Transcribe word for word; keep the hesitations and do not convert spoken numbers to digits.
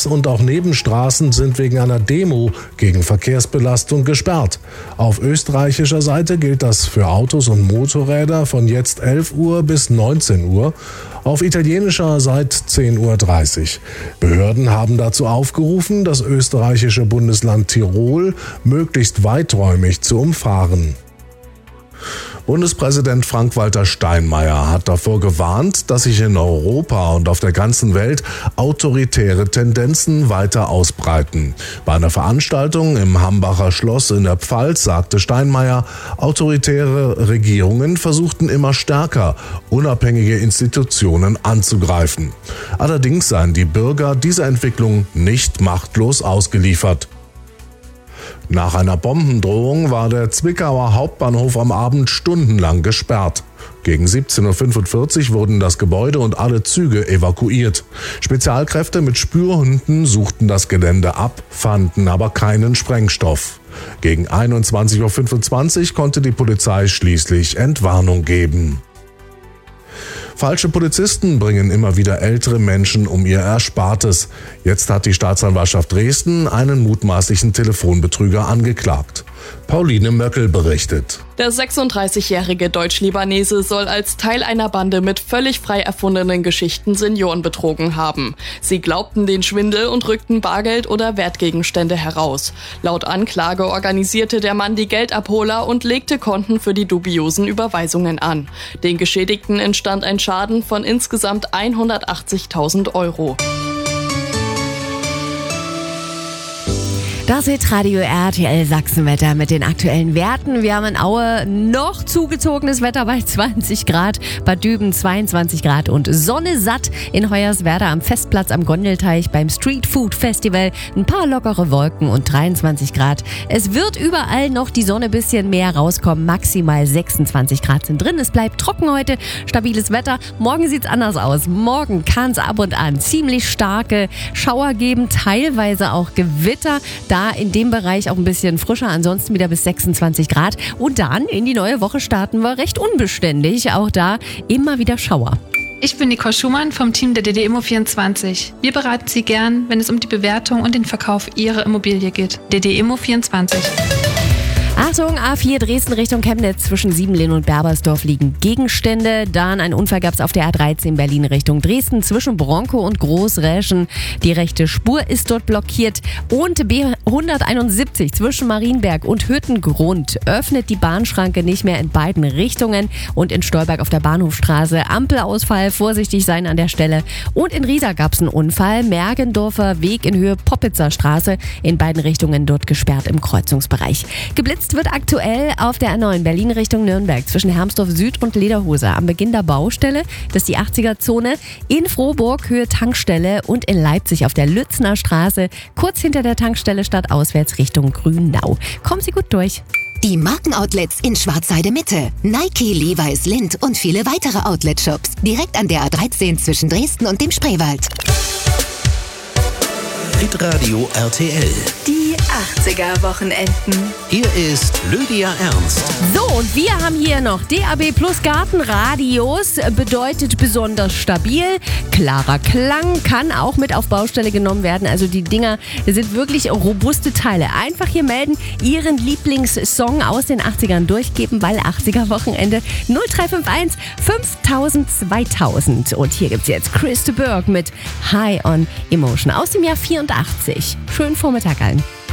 Platz und auch Nebenstraßen sind wegen einer Demo gegen Verkehrsbelastung gesperrt. Auf österreichischer Seite gilt das für Autos und Motorräder von jetzt elf Uhr bis neunzehn Uhr, auf italienischer seit zehn Uhr dreißig. Behörden haben dazu aufgerufen, das österreichische Bundesland Tirol möglichst weiträumig zu umfahren. Bundespräsident Frank-Walter Steinmeier hat davor gewarnt, dass sich in Europa und auf der ganzen Welt autoritäre Tendenzen weiter ausbreiten. Bei einer Veranstaltung im Hambacher Schloss in der Pfalz sagte Steinmeier, autoritäre Regierungen versuchten immer stärker, unabhängige Institutionen anzugreifen. Allerdings seien die Bürger dieser Entwicklung nicht machtlos ausgeliefert. Nach einer Bombendrohung war der Zwickauer Hauptbahnhof am Abend stundenlang gesperrt. Gegen siebzehn Uhr fünfundvierzig wurden das Gebäude und alle Züge evakuiert. Spezialkräfte mit Spürhunden suchten das Gelände ab, fanden aber keinen Sprengstoff. Gegen einundzwanzig Uhr fünfundzwanzig konnte die Polizei schließlich Entwarnung geben. Falsche Polizisten bringen immer wieder ältere Menschen um ihr Erspartes. Jetzt hat die Staatsanwaltschaft Dresden einen mutmaßlichen Telefonbetrüger angeklagt. Pauline Möckel berichtet. Der sechsunddreißigjährige Deutsch-Libanese soll als Teil einer Bande mit völlig frei erfundenen Geschichten Senioren betrogen haben. Sie glaubten den Schwindel und rückten Bargeld oder Wertgegenstände heraus. Laut Anklage organisierte der Mann die Geldabholer und legte Konten für die dubiosen Überweisungen an. Den Geschädigten entstand ein Schaden von insgesamt hundertachtzigtausend Euro. Das ist Radio R T L Sachsenwetter mit den aktuellen Werten. Wir haben in Aue noch zugezogenes Wetter bei zwanzig Grad, Bad Düben zweiundzwanzig Grad und Sonne satt in Hoyerswerda am Festplatz am Gondelteich beim Street Food Festival. Ein paar lockere Wolken und dreiundzwanzig Grad. Es wird überall noch die Sonne ein bisschen mehr rauskommen. Maximal sechsundzwanzig Grad sind drin. Es bleibt trocken heute, stabiles Wetter. Morgen sieht's anders aus. Morgen kann es ab und an ziemlich starke Schauer geben, teilweise auch Gewitter. Da in dem Bereich auch ein bisschen frischer, ansonsten wieder bis sechsundzwanzig Grad. Und dann in die neue Woche starten wir recht unbeständig. Auch da immer wieder Schauer. Ich bin Nicole Schumann vom Team der D D Immo vierundzwanzig. Wir beraten Sie gern, wenn es um die Bewertung und den Verkauf Ihrer Immobilie geht. D D Immo vierundzwanzig. Achtung, A vier Dresden Richtung Chemnitz, zwischen Siebenlehn und Berbersdorf liegen Gegenstände. Dann ein Unfall gab es auf der A dreizehn Berlin Richtung Dresden zwischen Bronco und Großräschen. Die rechte Spur ist dort blockiert. Und B hunderteinundsiebzig zwischen Marienberg und Hüttengrund öffnet die Bahnschranke nicht mehr in beiden Richtungen. Und in Stolberg auf der Bahnhofstraße Ampelausfall, vorsichtig sein an der Stelle. Und in Riesa gab es einen Unfall, Mergendorfer Weg in Höhe Poppitzer Straße, in beiden Richtungen dort gesperrt im Kreuzungsbereich. Geblitzt wird aktuell auf der A neun Berlin Richtung Nürnberg zwischen Hermsdorf Süd und Lederhose am Beginn der Baustelle. Das ist die achtziger-Zone. In Frohburg Höhe Tankstelle und in Leipzig auf der Lützner Straße kurz hinter der Tankstelle stadtauswärts Richtung Grünau. Kommen Sie gut durch. Die Markenoutlets in Schwarzheide Mitte. Nike, Levi's, Lindt und viele weitere Outlet-Shops. Direkt an der A dreizehn zwischen Dresden und dem Spreewald. Hitradio R T L. Die achtziger-Wochenenden. Hier ist Lydia Ernst. So, und wir haben hier noch D A B Plus Gartenradios, bedeutet besonders stabil. Klarer Klang, kann auch mit auf Baustelle genommen werden. Also die Dinger sind wirklich robuste Teile. Einfach hier melden, Ihren Lieblingssong aus den achtzigern durchgeben, weil achtziger-Wochenende null drei fünf eins fünftausend zweitausend. Und hier gibt's jetzt Chris de Burgh mit High on Emotion aus dem Jahr vierundachtzig. Schönen Vormittag allen.